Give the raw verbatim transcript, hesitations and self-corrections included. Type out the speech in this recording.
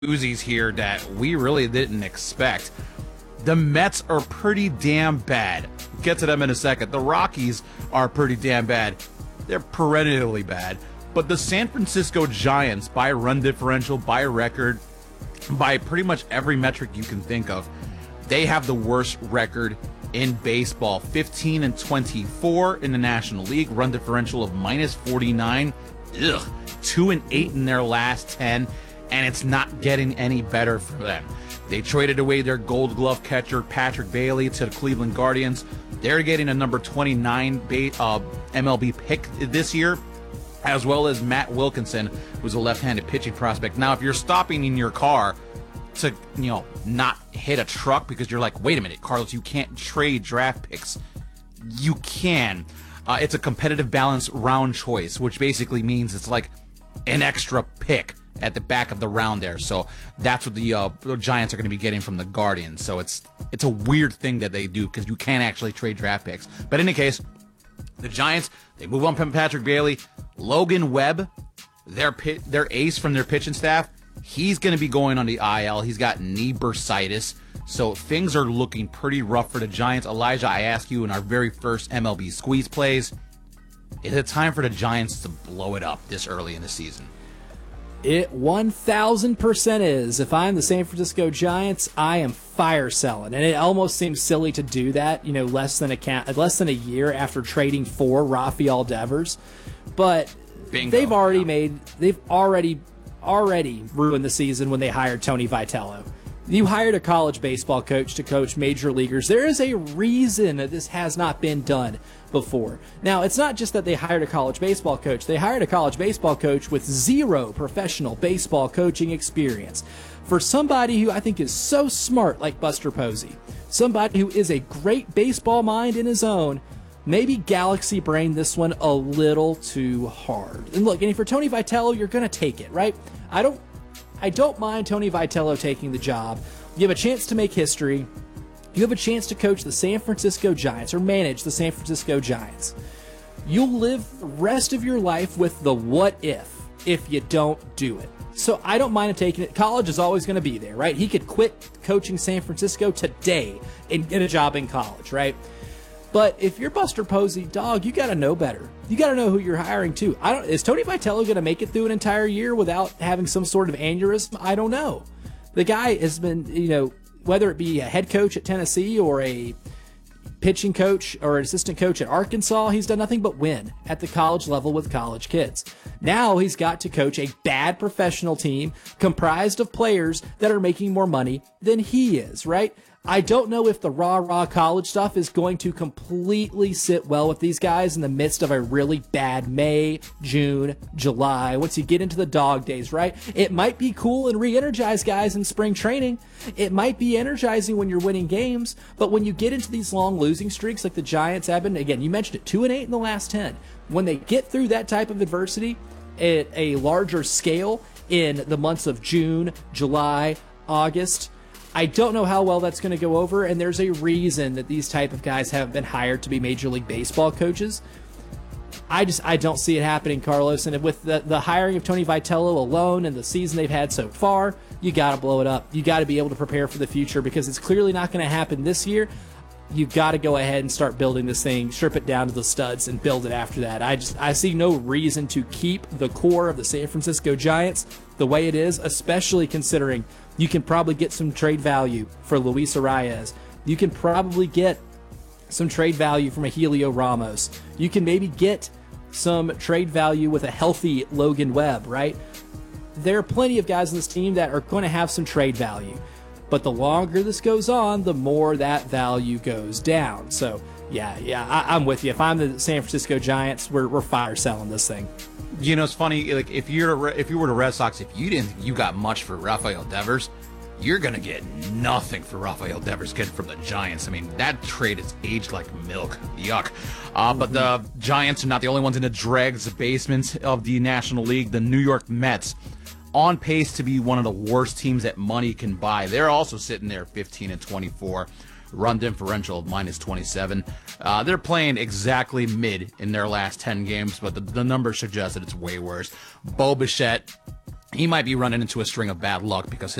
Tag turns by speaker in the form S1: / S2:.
S1: Uzis here that we really didn't expect. The Mets are pretty damn bad. Get to them in a second. The Rockies are pretty damn bad. They're perennially bad. But the San Francisco Giants, by run differential, by record, by pretty much every metric you can think of, they have the worst record in baseball. fifteen and twenty-four in the National League, run differential of minus forty-nine. Ugh. two and eight in their last ten, and it's not getting any better for them. They traded away their Gold Glove catcher Patrick Bailey to the Cleveland Guardians. They're getting a number twenty-nine uh, M L B pick this year, as well as Matt Wilkinson, who's a left-handed pitching prospect. Now, if you're stopping in your car to, you know, not hit a truck because you're like, wait a minute, Carlos, you can't trade draft picks. You can. Uh, it's a competitive balance round choice, which basically means it's like an extra pick at the back of the round there. So that's what the, uh, the Giants are going to be getting from the Guardians. So it's it's a weird thing that they do because you can't actually trade draft picks. But in any case, the Giants, they move on from Patrick Bailey. Logan Webb, their pit, their ace from their pitching staff, he's going to be going on the I L. He's got knee bursitis. So things are looking pretty rough for the Giants. Elijah, I ask you in our very first M L B Squeeze plays, is it time for the Giants to blow it up this early in the season?
S2: It one thousand percent is. If I'm the San Francisco Giants, I am fire selling. And it almost seems silly to do that, you know, less than a ca- less than a year after trading for Rafael Devers. But Bingo. they've already yeah. made they've already already ruined the season when they hired Tony Vitello. You hired a college baseball coach to coach major leaguers. There is a reason that this has not been done before. Now, it's not just that they hired a college baseball coach. They hired a college baseball coach with zero professional baseball coaching experience. For somebody who I think is so smart like Buster Posey, somebody who is a great baseball mind in his own, maybe galaxy brain this one a little too hard. And look, and for Tony Vitello, you're going to take it, right? I don't I don't mind Tony Vitello taking the job. You have a chance to make history. You have a chance to coach the San Francisco Giants or manage the San Francisco Giants. You'll live the rest of your life with the what if, if you don't do it. So I don't mind him taking it. College is always going to be there, right? He could quit coaching San Francisco today and get a job in college, right? But if you're Buster Posey, dog, you got to know better. You got to know who you're hiring too. I don't. Is Tony Vitello going to make it through an entire year without having some sort of aneurysm? I don't know. The guy has been, you know, whether it be a head coach at Tennessee or a pitching coach or an assistant coach at Arkansas, he's done nothing but win at the college level with college kids. Now he's got to coach a bad professional team comprised of players that are making more money than he is, right? I don't know if the rah-rah college stuff is going to completely sit well with these guys in the midst of a really bad May, June, July. Once you get into the dog days, right? It might be cool and re-energize guys in spring training. It might be energizing when you're winning games, but when you get into these long losing streaks like the Giants have been, again, you mentioned it, two and eight in the last ten. When they get through that type of adversity at a larger scale in the months of June, July, August, I don't know how well that's going to go over, and there's a reason that these type of guys haven't been hired to be Major League Baseball coaches. I just I don't see it happening, Carlos. And with the, the hiring of Tony Vitello alone and the season they've had so far, you got to blow it up. You got to be able to prepare for the future because it's clearly not going to happen this year. You've got to go ahead and start building this thing, strip it down to the studs, and build it after that. I just I see no reason to keep the core of the San Francisco Giants the way it is, especially considering you can probably get some trade value for Luis Arias. You can probably get some trade value from a Helio Ramos. You can maybe get some trade value with a healthy Logan Webb, right? There are plenty of guys on this team that are going to have some trade value. But the longer this goes on, the more that value goes down. So, yeah, yeah, I, I'm with you. If I'm the San Francisco Giants, we're we're fire selling this thing.
S1: You know, it's funny. Like if you're if you were the Red Sox, if you didn't think you got much for Rafael Devers, you're gonna get nothing for Rafael Devers getting from the Giants. I mean, that trade is aged like milk. Yuck. Uh, but the Giants are not the only ones in the dregs, the basement of the National League. The New York Mets, on pace to be one of the worst teams that money can buy. They're also sitting there fifteen and twenty-four, run differential of minus twenty-seven. Uh, they're playing exactly mid in their last ten games, but the, the numbers suggest that it's way worse. Bo Bichette he might be running into a string of bad luck because